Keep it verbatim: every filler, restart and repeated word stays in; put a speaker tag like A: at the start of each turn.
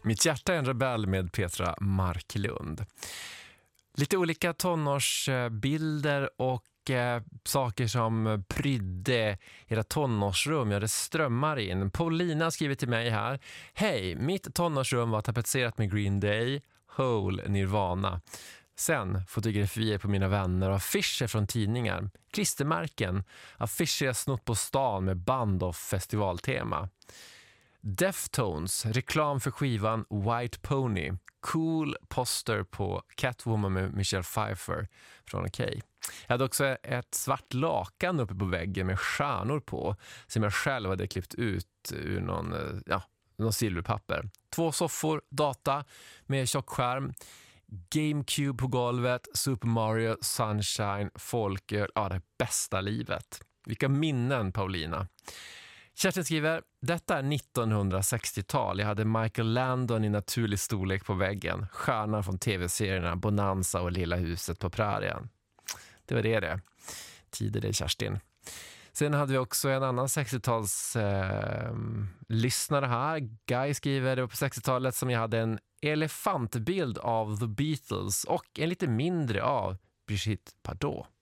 A: Mitt hjärta är en rebell med Petra Marklund. Lite olika tonårsbilder och eh, saker som prydde era tonårsrum. Ja, det strömmar in. Paulina skriver till mig här. Hej, mitt tonårsrum var tapetserat med Green Day, Hole, Nirvana. Sen fotografier på mina vänner och affischer från tidningar. Klistermärken, affischer jag snott på stan med band och festivaltema. Deftones, reklam för skivan White Pony. Cool poster på Catwoman med Michelle Pfeiffer från Okej. Jag hade också ett svart lakan uppe på väggen med stjärnor på som jag själv hade klippt ut ur någon, ja, någon silverpapper. Två soffor, data med tjockskärm, GameCube på golvet, Super Mario, Sunshine, folköl, ja, det bästa livet. Vilka minnen, Paulina. Kerstin skriver, detta är nittonhundrasextiotal. Jag hade Michael Landon i naturlig storlek på väggen. Stjärnan från tv-serierna Bonanza och Lilla huset på prärien. Det var det det. Tider det, Kerstin. Sen hade vi också en annan sextiotals eh, lyssnare här. Guy skriver, det var på sextiotalet som jag hade en elefantbild av The Beatles och en lite mindre av Brigitte Bardot.